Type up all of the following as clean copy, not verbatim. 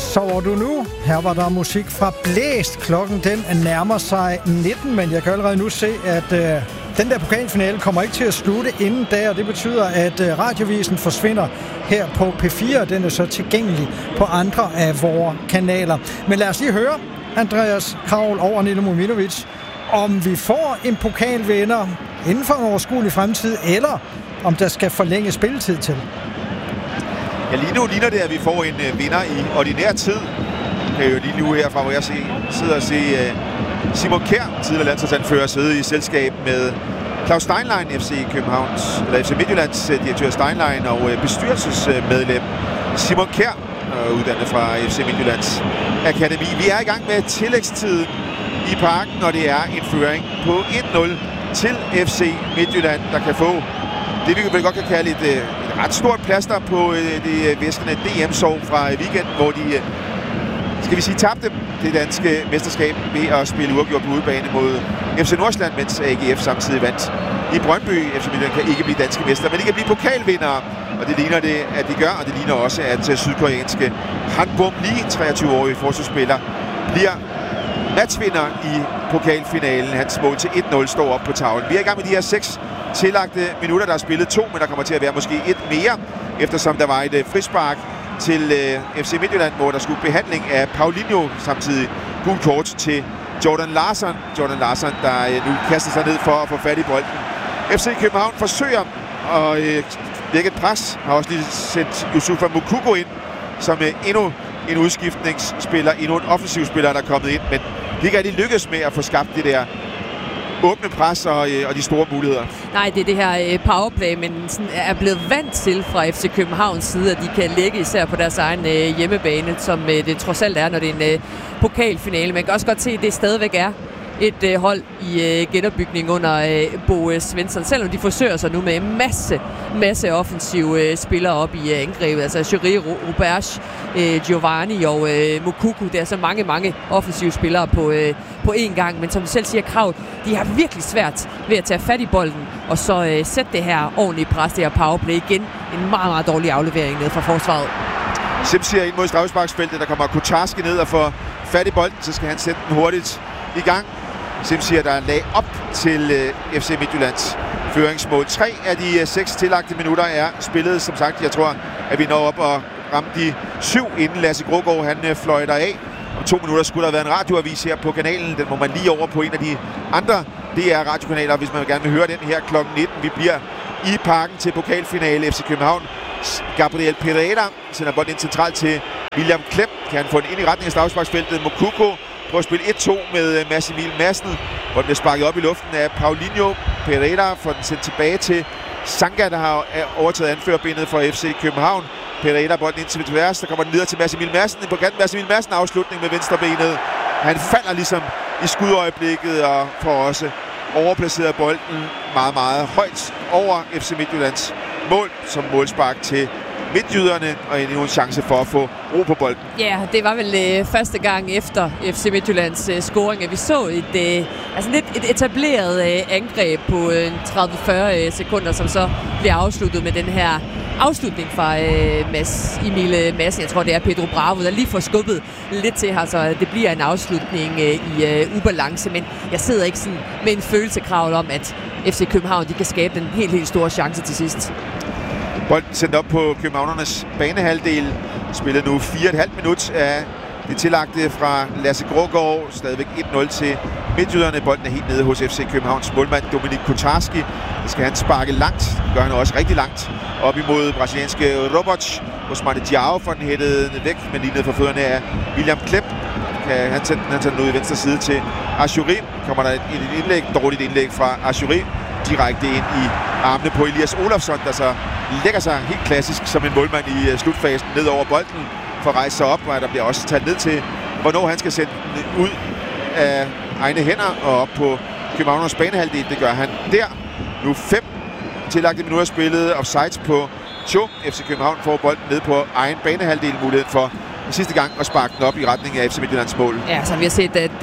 Sover du nu? Her var der musik fra Blæst. Klokken den nærmer sig 19, men jeg kan allerede nu se, at den der pokalfinale kommer ikke til at slutte inden da, og det betyder, at radiovisen forsvinder her på P4, den er så tilgængelig på andre af vores kanaler. Men lad os lige høre Andreas Kravl over Nino Muminovic, om vi får en pokalvinder inden for en overskuelig fremtid, eller om der skal forlænge spilletid til. Ja, lige nu ligner det, at vi får en vinder i ordinær tid. Kan jo lige nu herfra, hvor jeg sidder og se Simon Kjær, tidligere landsholdsanfører, sidde i selskab med Claus Steinlein, FC Midtjyllands direktør Steinlein, og bestyrelsesmedlem Simon Kjær, uddannet fra FC Midtjyllands Akademi. Vi er i gang med tillægstiden i parken, og det er en føring på 1-0 til FC Midtjylland, der kan få det, vi vel godt kan kalde et ret stort plaster på det væskende DM-sår fra weekenden, hvor de, skal vi sige, tabte det danske mesterskab ved at spille uafgjort på udebane mod FC Nordsjælland, mens AGF samtidig vandt i Brøndby. FC Midtjylland kan ikke blive danske mester, men de kan blive pokalvindere, og det ligner det, at de gør, og det ligner også, at sydkoreanske Han Bum-Lee, 23-årige forsvarsspiller, bliver matchvinder i pokalfinalen. Hans mål til 1-0 står op på tavlen. Vi er i gang med de her 6 tillagte minutter. Der er spillet 2, men der kommer til at være måske 1 mere, eftersom der var et frispark til FC Midtjylland, hvor der skulle behandling af Paulinho, samtidig gult kort til Jordan Larsson. Jordan Larsson, der nu kaster sig ned for at få fat i bolden. FC København forsøger at lægge et pres. Har også lige sendt Yusufa Moukoko ind, som endnu en udskiftningsspiller, endnu en offensiv spiller, der er kommet ind, men det ikke rigtig lykkes med at få skabt det der åbne pres og de store muligheder. Nej, det er det her powerplay, men sådan er blevet vant til fra FC Københavns side, at de kan lægge især på deres egen hjemmebane, som det trods alt er, når det er en pokalfinale. Man kan også godt se, at det stadigvæk er et hold i genopbygning under Bo Svensson, selvom de forsøger sig nu med en masse offensive spillere op i angrebet. Altså Cherie, Roberge, Giovanni og Moukoko. Det er så mange offensive spillere på én gang, men som du selv siger, Krav, de har virkelig svært ved at tage fat i bolden og så sætte det her ordentlige pres, det her powerplay igen. En meget dårlig aflevering ned fra forsvaret. Simsier ind mod straffesparksfeltet, der kommer Kucharski ned og får fat i bolden, så skal han sætte den hurtigt i gang. Simsier, der lag op til FC Midtjyllands føringsmål. 3 af de 6 tillagte minutter er spillet. Som sagt, jeg tror, at vi når op og rammer de 7, inden Lasse Grågaard han fløjter af. Om 2 minutter skulle der være en radioavis her på kanalen. Den må man lige over på en af de andre DR-radiokanaler, hvis man gerne vil høre den her kl. 19. Vi bliver i parken til pokalfinale. FC København. Gabriel Pereira sender bolden ind centralt til William Klem. Kan han få den ind i retning af straffesparksfeltet. Moukoko prøver at spille 1-2 med Mads Emil Madsen, hvor den bliver sparket op i luften af Paulinho. Pereira får den sendt tilbage til Sanka, der har overtaget anførerbindet for FC København. Pereira bolden ind til tværs, der kommer den videre til Mads Emil Madsen. På kanten Mads Emil Madsen afslutning med venstrebenet. Han falder ligesom i skudøjeblikket og får også overplaceret bolden meget højt over FC Midtjyllands mål som målspark til midtjyderne, og endnu en chance for at få ro på bolden. Ja, det var vel første gang efter FC Midtjyllands scoring, at vi så et etableret angreb på 30-40 sekunder, som så bliver afsluttet med den her afslutning fra Mads Emil Madsen. Jeg tror, det er Pedro Bravo, der lige får skubbet lidt til her, så det bliver en afslutning i ubalance, men jeg sidder ikke sådan med en følelsekrav om, at FC København de kan skabe den helt store chance til sidst. Bolden sendt op på københavnernes banehalvdel. Spillet nu 4,5 minut af det tillagte fra Lasse Grågaard. Stadigvæk 1-0 til midtjyderne. Bolden er helt nede hos FC Københavns målmand Dominik Kucharski. Det skal han sparke langt. Det gør han også rigtig langt. Op imod brasilianske Roboc. Osmane Diao får den hættet væk, men lige ned for fødderne af William Klem. Han tager den ud i venstre side til Achouri. Kommer der et indlæg, dårligt indlæg fra Achouri. Direkte ind i armene på Elias Olofsson, der så lægger sig helt klassisk som en målmand i slutfasen ned over bolden for at rejse sig op, og der bliver også talt ned til, hvornår han skal sende den ud af egne hænder og op på Københavners banehalvdel. Det gør han der. Nu 5 tillagte minutter spillet. Offsides på Cho. FC København får bolden ned på egen banehalvdel. Muligheden for sidste gang at sparke den op i retning af FC Midtjyllands mål. Ja, så vi har set, at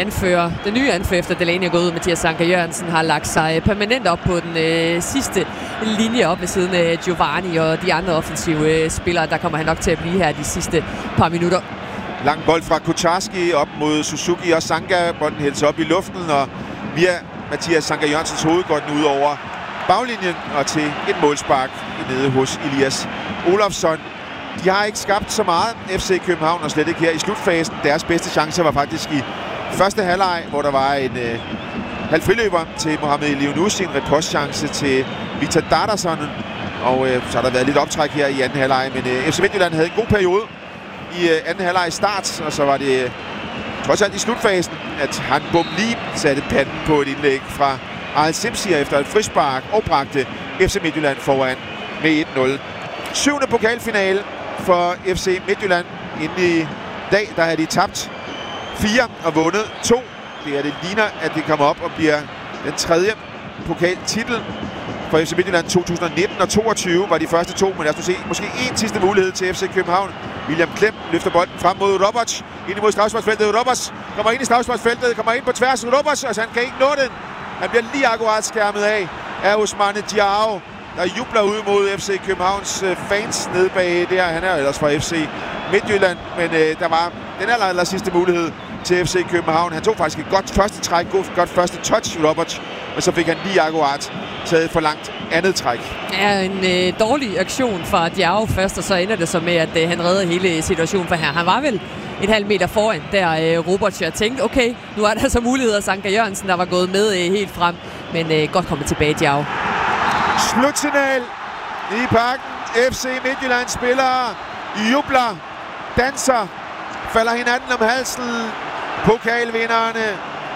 den nye anfører efter Delaney er gået ud, Mathias Sanka Jørgensen, har lagt sig permanent op på den sidste linje op ved siden af Giovanni og de andre offensive spillere. Der kommer han nok til at blive her de sidste par minutter. lang bold fra Kucharski op mod Suzuki og Sanga. Bolden hældes op i luften, og via Mathias Sanka Jørgensens hoved går den ud over baglinjen og til et målspark nede hos Elias Olofsson. De har ikke skabt så meget, FC København, og slet ikke her i slutfasen. Deres bedste chance var faktisk i første halvleg, hvor der var en halv friløber til Mohamed Eliounousi, en repostchance til Victor Dardarsson. Og så har der været lidt optræk her i anden halvleg, men FC Midtjylland havde en god periode i anden halvleg start, og så var det trods alt i slutfasen, at Han Bum-Lim satte panden på et indlæg fra Arel Simsier efter et frispark og bragte FC Midtjylland foran med 1-0. 7. pokalfinale for FC Midtjylland. Inden i dag, der har de tabt 4 og vundet 2. Det ligner, at det kommer op og bliver den 3. pokaltitel for FC Midtjylland. 2019 og 2022 var de første 2, men lad os nu se, måske en sidste mulighed til FC København. William Klem løfter bolden frem mod Roberts, ind imod straffesparksfeltet. Roberts kommer ind i straffesparksfeltet, kommer ind på tværs af Roberts, og han kan ikke nå den. Han bliver lige akkurat skærmet af Ousmane Diao, der jubler ud mod FC Københavns fans nede bag der. Han er ellers fra FC Midtjylland, men der var den aller sidste mulighed til FC København. Han tog faktisk et godt første træk, godt første touch, Roberts, men så fik han lige akkurat taget for langt andet træk. Ja, en dårlig aktion fra Diao først, og så ender det så med, at han redder hele situationen, for her. Han var vel et halvt meter foran, der Roberts. Jeg tænkte, okay, nu er der så muligheder. Sanka Jørgensen, der var gået med helt frem, men godt kommet tilbage, Diao. Slutsignal i parken. FC Midtjylland spillere jubler, danser, falder hinanden om halsen. Pokalvinderne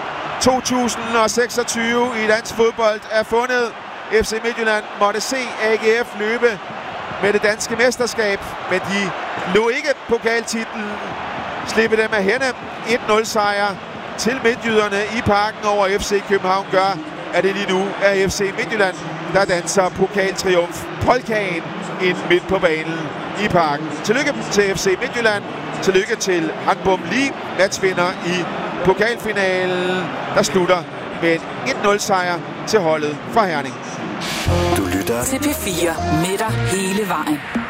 2026 i dansk fodbold er fundet. FC Midtjylland måtte se AGF løbe med det danske mesterskab, men de lå ikke pokaltitlen slippe dem af hænde. 1-0 sejr til midtjyderne i parken over FC København gør, at det lige nu er FC Midtjylland, der danser pokaltriumf polkaen ind midt på banen i parken. Tillykke til FC Midtjylland. Tillykke til Han Bum-Lim, matchvinder i pokalfinalen, der slutter med en 1-0 sejr til holdet fra Herning. Du lytter til P4 med dig hele vejen.